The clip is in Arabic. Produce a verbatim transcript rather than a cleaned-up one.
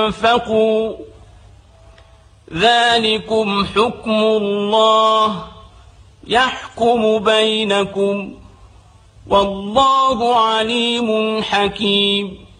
أنفقوا ذلكم حكم الله يحكم بينكم والله عليم حكيم.